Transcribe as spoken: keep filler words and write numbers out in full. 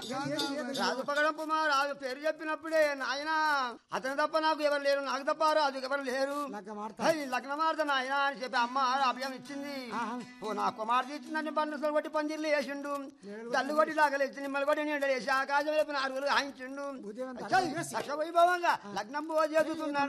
రాజు పగడంపు మా రాజు పేరు చెప్పినప్పుడే నాయన అతను తప్ప నాకు ఎవరు లేరు, నాకు తప్ప రాజు ఎవరు లేరు, లగ్నమార్త నాయన అని చెప్పి అమ్మ అభయం ఇచ్చింది. ఓ నా కుమార్తె ఇచ్చిందని బండలు కొట్టి పందిర్లు వేసిండు, తల్లు కొట్టి దాకలు ఇచ్చి నిమ్మలు కొట్టి నీళ్ళు వేసి ఆకాశం వైపు నాలుగులు ఆయించిండు. లక్ష వైభవంగా లగ్నం చేస్తున్నాడు.